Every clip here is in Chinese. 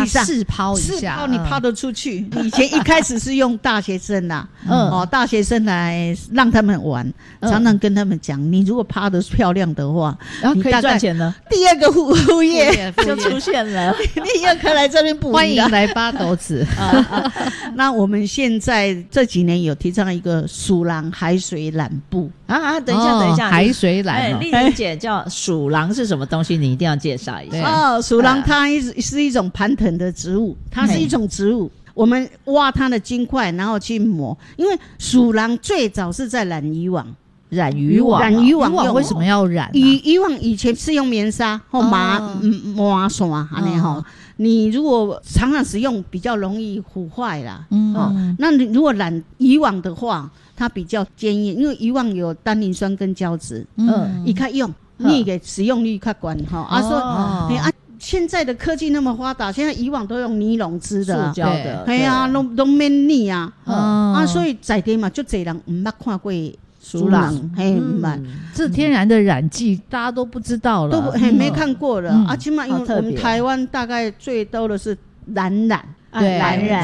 地上试抛一下， 试抛你抛得出去。以前一开始是用大学生啦，大学生来让他们玩，常常跟他们讲，你如果抛得漂亮的话， 然后可以赚钱了， 第二个副业就出现了， 你也可以来这边捕鱼， 欢迎来八斗子。 那我们现在这几年有提倡一个鼠狼海水染布等一下， 海水染丽玲姐叫鼠狼是什么东西？你一定要介绍一下。 鼠狼它是一种盘藤的植物，它是一种植物。我们挖它的茎块，然后去磨，因为鼠狼最早是在染渔网。 染渔网为什么要染？ 渔网以前是用棉纱或麻线这样吼。你如果常常使用，比较容易腐坏啦。那你如果染渔网的话，它比较坚硬，因为渔网有单宁酸跟胶质。你看用，你给使用率较高哈。现在的科技那么发达，现在渔网都用尼龙织的、 塑胶的， 哎呀，都免腻啊。所以在地嘛，就多人唔捌看过鼠狼， 这天然的染剂大家都不知道了， 都没看过了。起码因为我们台湾大概最多的是蓝染。 对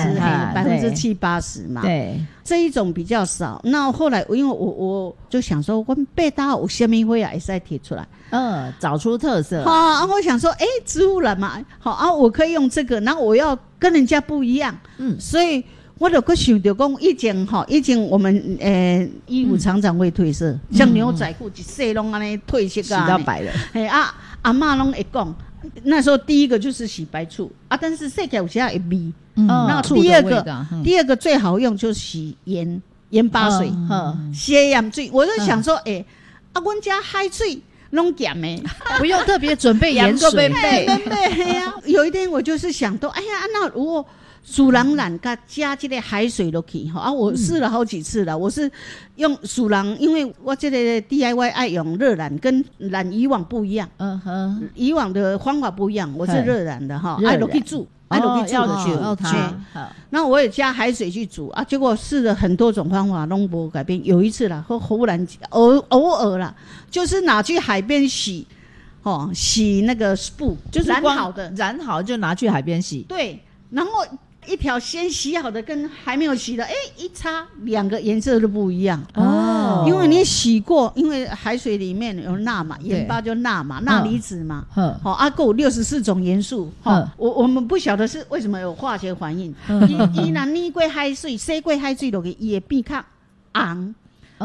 ，7-80%嘛，对，这一种比较少。那后来因为我就想说，我北大有什么会也可以提出来， 找出特色。 我想说，植物染嘛，好我可以用这个，然后我要跟人家不一样，所以我就去想到讲，以前我们衣服常常会褪色，像牛仔裤一洗拢安尼褪色洗到白了。 阿嬷拢会讲。那时候第一个就是洗白醋但是洗起来有时候会味。那第二个最好用就是洗盐巴水，洗盐水。我就想说，我们家海水拢咸的， 不用特别准备盐水。 有一天我就是想到，那如果鼠狼染加这个海水落去我试了好几次了。我是用鼠狼，因为我这个 DIY 爱用热染，跟染渔网不一样。渔网的方法不一样，我是热染的爱落去煮，爱落去煮的去。那我也加海水去煮结果试了很多种方法都没改变。有一次啦，忽然偶尔啦，就是拿去海边洗。洗那个布， 就是染好就拿去海边洗。 对，然后一条先洗好的跟还没有洗的，一擦两个颜色都不一样因为你洗过，因为海水里面有钠嘛，盐巴就钠嘛，钠离子嘛，够64种元素我们不晓得是为什么有化学反应伊若捏过海水，洗过海水落去，伊会变较红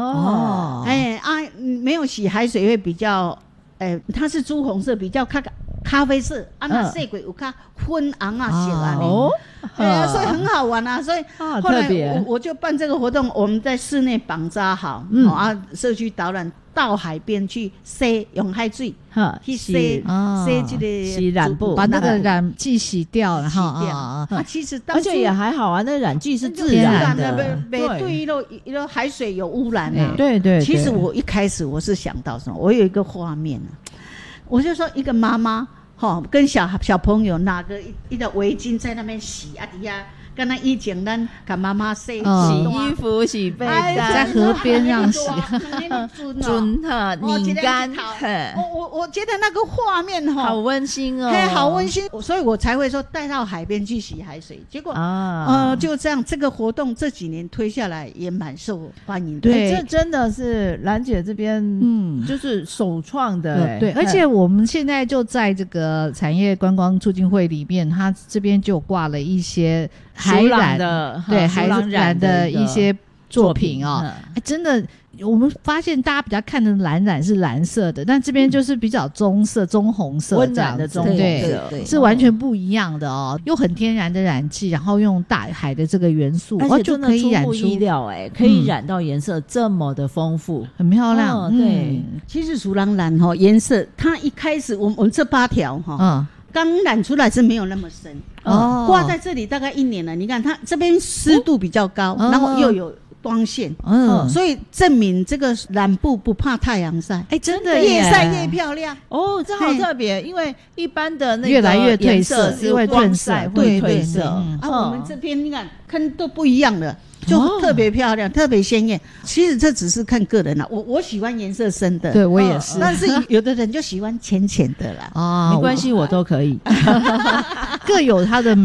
没有洗海水会比较它是朱红色，比较咖啡色那洗过有较昏红色所以很好玩所以后来我就办这个活动，我们在室内绑扎好社区导览到海边去洗，用海水去洗这个洗染布， 把那个染剂洗掉，然后其实而且也还好那染剂是自然的， 对一个海水有污染对。 其实我一开始我是想到什么，我有一个画面我就说一个妈妈跟小朋友拿个一个围巾在那边洗底下跟他以前咱跟妈妈洗衣服、洗被单， 在河边让洗， 准拧干。 我觉得那个画面好温馨好温馨，所以我才会说带到海边去洗海水。结果就这样，这个活动这几年推下来也蛮受欢迎的。 对，这真的是兰姐这边就是首创的。 对，而且我们现在就在这个产业观光促进会里面，它这边就挂了一些海染的，对，海染的一些作品真的，我们发现大家比较看的蓝染是蓝色的，但这边就是比较棕色、棕红色， 温染的棕红色， 对，是完全不一样的又很天然的染剂，然后用大海的这个元素， 而且真的出乎意料可以染到颜色这么的丰富， 很漂亮。 对，其实鼠狼染颜色，它一开始我们这8条刚染出来是没有那么深挂在这里大概1年了。你看它这边湿度比较高然后又有光线所以证明这个染布不怕太阳晒真的越晒越漂亮这好特别。因为一般的那个越来越褪色， 是会褪色，会褪色我们这边你看都不一样的，就特别漂亮，特别鲜艳。其实这只是看个人啦，我喜欢颜色深的， 对我也是。 但是有的人就喜欢浅浅的啦。 没关系，我都可以， 各有它的美。